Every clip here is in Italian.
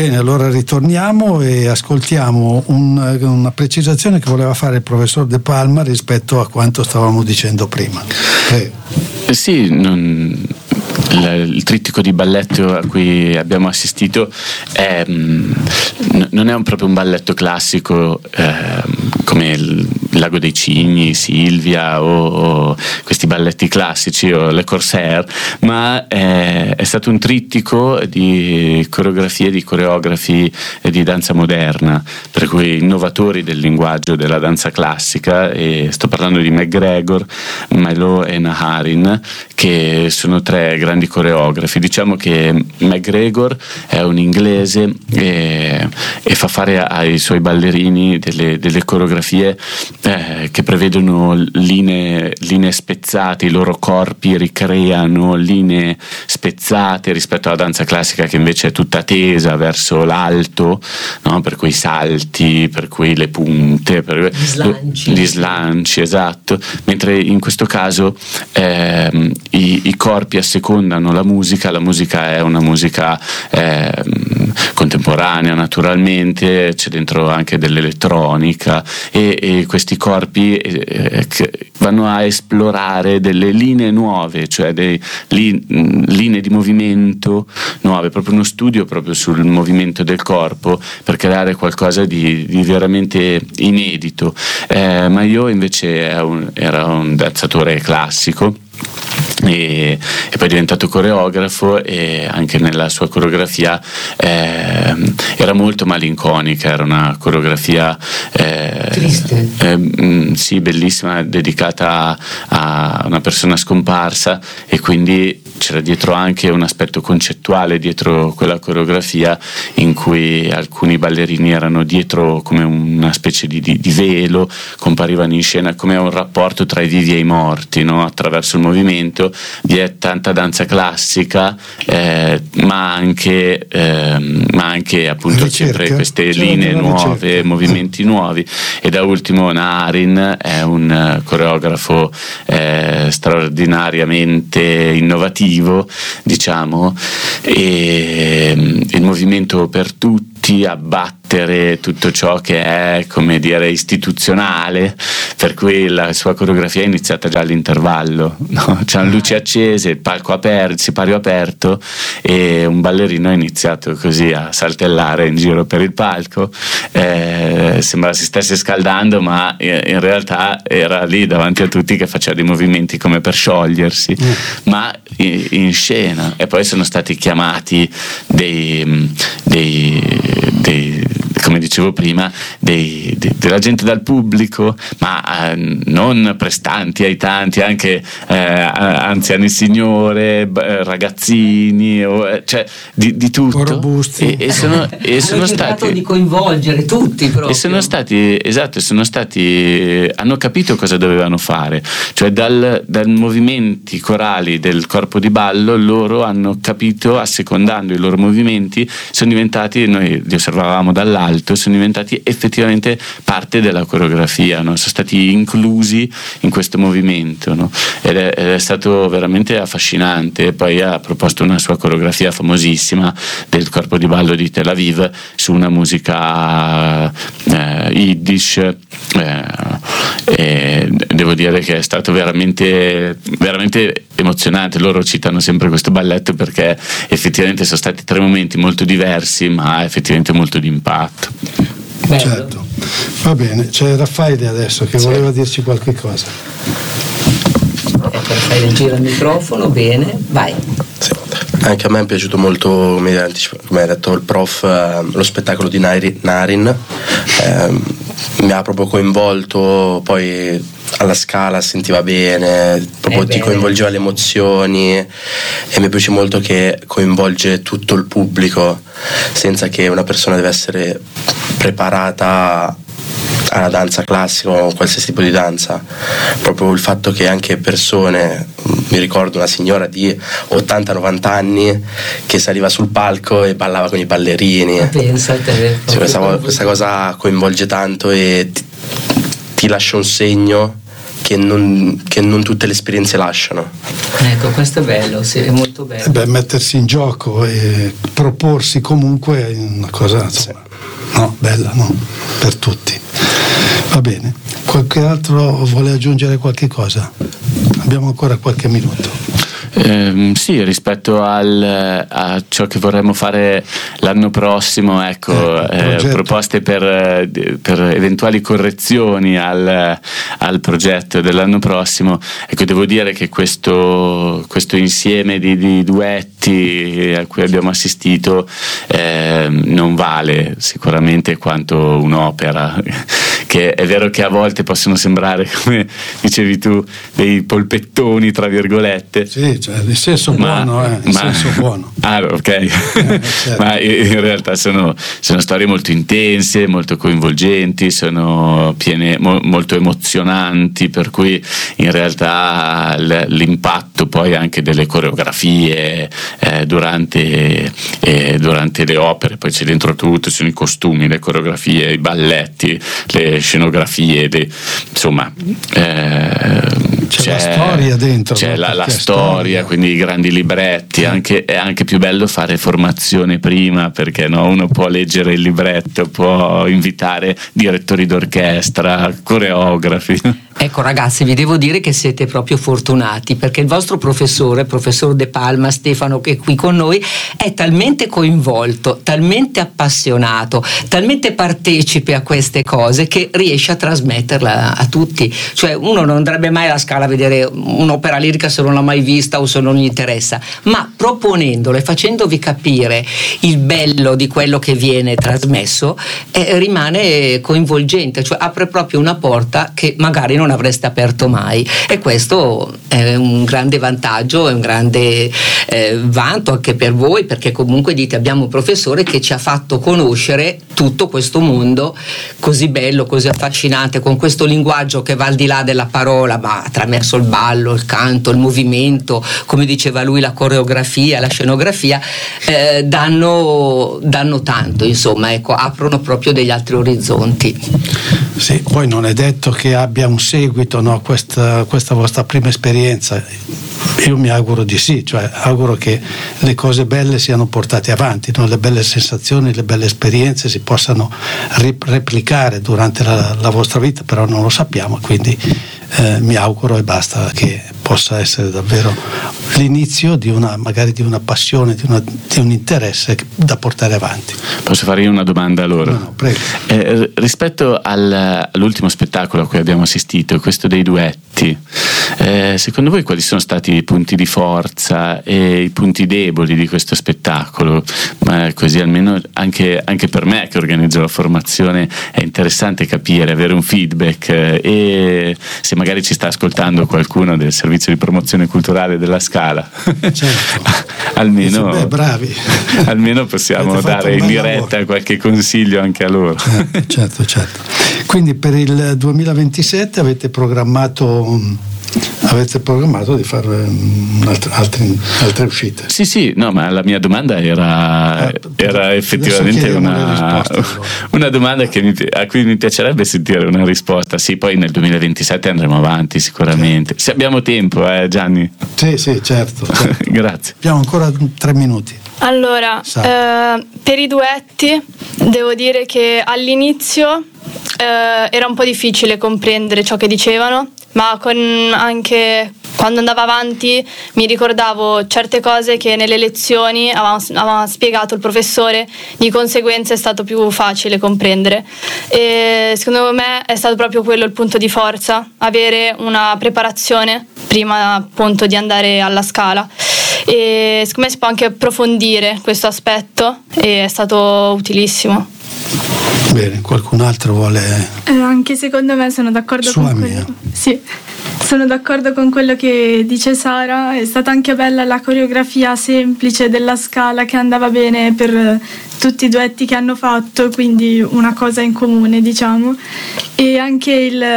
Bene, allora ritorniamo e ascoltiamo una precisazione che voleva fare il professor De Palma rispetto a quanto stavamo dicendo prima. Sì, il trittico di balletto a cui abbiamo assistito non è proprio un balletto classico come il Lago dei Cigni, Silvia o questi balletti classici o Le Corsair, ma è stato un trittico di coreografie, di coreografi di danza moderna, per cui innovatori del linguaggio della danza classica, e sto parlando di McGregor, Milo e Naharin, che sono tre grandi coreografi. Diciamo che McGregor è un inglese e fa fare ai suoi ballerini delle coreografie che prevedono linee spezzate, i loro corpi ricreano linee spezzate rispetto alla danza classica che invece è tutta tesa verso l'alto, no? Per cui salti, per cui le punte, per gli slanci, esatto, mentre in questo caso i corpi assecondano la musica è una musica contemporanea, naturalmente c'è dentro anche dell'elettronica e questi corpi vanno a esplorare delle linee nuove, cioè linee di movimento nuove, proprio uno studio proprio sul movimento del corpo per creare qualcosa di veramente inedito. Ma io invece era un danzatore classico e poi è diventato coreografo, e anche nella sua coreografia era molto malinconica, era una coreografia triste, sì, bellissima, dedicata a una persona scomparsa, e quindi c'era dietro anche un aspetto concettuale dietro quella coreografia in cui alcuni ballerini erano dietro come una specie di velo, comparivano in scena come un rapporto tra i vivi e i morti, no? Attraverso il movimento vi è tanta danza classica, ma anche appunto sempre queste linee nuove, movimenti nuovi. E da ultimo Naharin è un coreografo straordinariamente innovativo, diciamo, e il movimento per tutti, abbattere tutto ciò che è, come dire, istituzionale, per cui la sua coreografia è iniziata già all'intervallo, no? C'erano luci accese, il palco aperto, il sipario aperto, e un ballerino ha iniziato così a saltellare in giro per il palco, sembrava si stesse scaldando, ma in realtà era lì davanti a tutti che faceva dei movimenti come per sciogliersi, ma in scena. E poi sono stati chiamati come dicevo prima, della gente dal pubblico, ma non prestanti ai tanti, anche anziani signore, ragazzini, cioè di tutto, robusti, e sono stati di coinvolgere tutti proprio. Hanno capito cosa dovevano fare, cioè dal movimenti corali del corpo di ballo loro hanno capito, assecondando i loro movimenti sono diventati, noi li osservavamo dall'alto, sono diventati effettivamente parte della coreografia, no? Sono stati inclusi in questo movimento, no? Ed è stato veramente affascinante. E poi ha proposto una sua coreografia famosissima del corpo di ballo di Tel Aviv su una musica yiddish, e devo dire che è stato veramente, veramente emozionante. Loro citano sempre questo balletto perché effettivamente sono stati tre momenti molto diversi, ma effettivamente molto di impatto. Bello. Certo, va bene, c'è Raffaele adesso che voleva dirci qualche cosa. Raffaele gira il microfono, bene, vai. Sì. Anche a me è piaciuto molto, come ha detto il prof, lo spettacolo di Naharin, mi ha proprio coinvolto, poi alla Scala sentiva bene, proprio ti coinvolgeva le emozioni, e mi piace molto che coinvolge tutto il pubblico senza che una persona deve essere preparata alla danza classica o qualsiasi tipo di danza. Proprio il fatto che anche persone, mi ricordo una signora di 80-90 anni che saliva sul palco e ballava con i ballerini. Pensa a te. Questa cosa coinvolge tanto e ti lascia un segno che non tutte le esperienze lasciano. Ecco, questo è bello, sì, è molto bello. Mettersi in gioco e proporsi comunque è una cosa, insomma, no, bella, no? Per tutti. Va bene. Qualche altro vuole aggiungere qualche cosa? Abbiamo ancora qualche minuto. Sì, rispetto a ciò che vorremmo fare l'anno prossimo, ecco, proposte per eventuali correzioni al progetto dell'anno prossimo. Ecco, devo dire che questo insieme di duetti a cui abbiamo assistito non vale sicuramente quanto un'opera, che è vero che a volte possono sembrare, come dicevi tu, dei polpettoni tra virgolette. Sì, cioè, nel senso buono, in senso buono. Ah, ok. Certo. Ma in realtà sono storie molto intense, molto coinvolgenti, sono piene, molto emozionanti, per cui in realtà l'impatto poi anche delle coreografie durante le opere, poi c'è dentro tutto, sono i costumi, le coreografie, i balletti, le scenografie, insomma c'è la storia dentro, c'è no? la storia, quindi i grandi libretti. È anche più bello fare formazione prima, perché no, uno può leggere il libretto, può invitare direttori d'orchestra, coreografi. Ecco ragazzi, vi devo dire che siete proprio fortunati, perché il vostro professor De Palma, Stefano, che è qui con noi, è talmente coinvolto, talmente appassionato, talmente partecipe a queste cose che riesce a trasmetterla a tutti. Cioè uno non andrebbe mai alla Scala a vedere un'opera lirica se non l'ha mai vista o se non gli interessa, ma proponendolo e facendovi capire il bello di quello che viene trasmesso, rimane coinvolgente, cioè apre proprio una porta che magari non avreste aperto mai, e questo è un grande vantaggio, è un grande vanto anche per voi, perché comunque dite abbiamo un professore che ci ha fatto conoscere tutto questo mondo così bello, così affascinante, con questo linguaggio che va al di là della parola, ma attraverso il ballo, il canto, il movimento, come diceva lui, la coreografia, la scenografia, danno tanto, insomma, ecco, aprono proprio degli altri orizzonti. Sì, poi non è detto che abbia un seguito, no, questa vostra prima esperienza. Io mi auguro di sì, cioè auguro che le cose belle siano portate avanti, no? Le belle sensazioni, le belle esperienze si possano replicare durante la vostra vita, però non lo sappiamo, quindi mi auguro e basta che possa essere davvero l'inizio magari di una passione, di un interesse da portare avanti. Posso fare io una domanda a loro? No, prego. Rispetto all'ultimo spettacolo a cui abbiamo assistito, questo dei duetti, secondo voi quali sono stati i punti di forza e i punti deboli di questo spettacolo? Ma così almeno anche per me che organizzo la formazione è interessante capire, avere un feedback, e se magari ci sta ascoltando qualcuno del servizio di promozione culturale della Scala, certo. almeno bravi, almeno possiamo dare in diretta lavoro. Qualche consiglio anche a loro. Certo. Quindi per il 2027 avete programmato di fare altre uscite? Sì, no, ma la mia domanda era effettivamente una domanda a cui mi piacerebbe sentire una risposta. Sì, poi nel 2027 andremo avanti sicuramente. Se abbiamo tempo, Gianni? Sì, certo. Grazie. Abbiamo ancora 3 minuti. Allora, per i duetti devo dire che all'inizio era un po' difficile comprendere ciò che dicevano, ma anche quando andavo avanti mi ricordavo certe cose che nelle lezioni aveva spiegato il professore, di conseguenza è stato più facile comprendere, e secondo me è stato proprio quello il punto di forza, avere una preparazione prima appunto di andare alla Scala, e secondo me si può anche approfondire questo aspetto e è stato utilissimo. Bene, qualcun altro vuole? Anche secondo me sono d'accordo sono d'accordo con quello che dice Sara. È stata anche bella la coreografia semplice della Scala, che andava bene per tutti i duetti che hanno fatto, quindi una cosa in comune, diciamo, e anche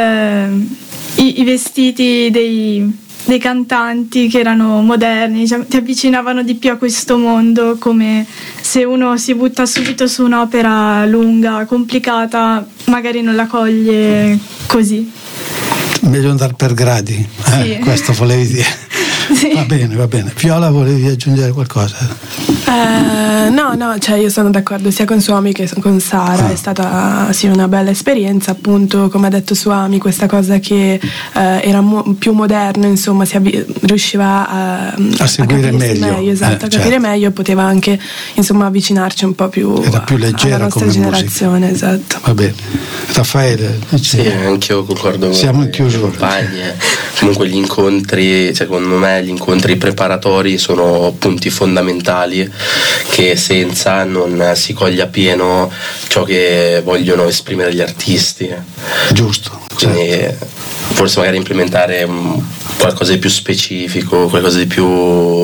i vestiti dei cantanti che erano moderni, diciamo, ti avvicinavano di più a questo mondo, come se uno si butta subito su un'opera lunga, complicata, magari non la coglie così. Meglio andare per gradi, Sì. Questo volevi dire. Sì. Va bene. Viola, volevi aggiungere qualcosa? No, cioè io sono d'accordo sia con Suami che con Sara. È stata sì una bella esperienza, appunto, come ha detto Suami, questa cosa che era più moderno, insomma, riusciva a seguire meglio, esatto, a capire certo. meglio, poteva anche, insomma, avvicinarci un po' più, era più leggera alla nostra come generazione, musica. esatto. Va bene. Raffaele? Sì, anch'io concordo Siamo in i chiusura. compagni. Comunque gli incontri, secondo me gli incontri preparatori sono punti fondamentali che senza non si coglie a pieno ciò che vogliono esprimere gli artisti. Giusto. Quindi Certo. forse magari implementare qualcosa di più specifico, qualcosa di più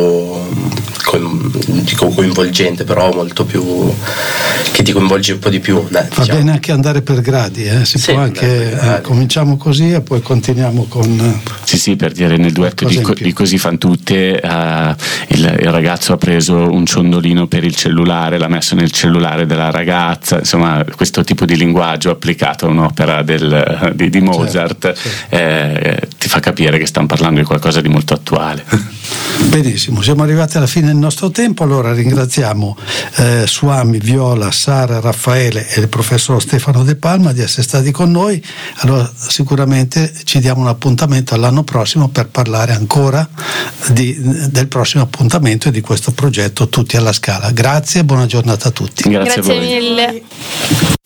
coinvolgente, però molto più, che ti coinvolge un po' di più. Va bene anche andare per gradi, si Sì, può anche cominciamo così e poi continuiamo con sì, per dire, nel duetto di Così fan tutte il ragazzo ha preso un ciondolino per il cellulare, l'ha messo nel cellulare della ragazza, insomma questo tipo di linguaggio applicato a un'opera di Mozart, certo. Ti fa capire che stiamo parlando di qualcosa di molto attuale. Benissimo, siamo arrivati alla fine del nostro tempo, allora ringraziamo Suami, Viola, Sara, Raffaele e il professor Stefano De Palma di essere stati con noi. Allora sicuramente ci diamo un appuntamento all'anno prossimo per parlare ancora del prossimo appuntamento e di questo progetto Tutti alla Scala. Grazie e buona giornata a tutti. Grazie a voi. Mille.